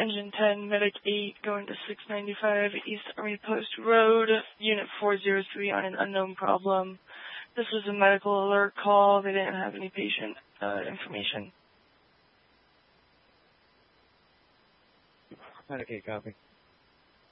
Engine 10, Medic 8, going to 695 East Army Post Road, Unit 403 on an unknown problem. This was a medical alert call. They didn't have any patient information. Medic 8, copy.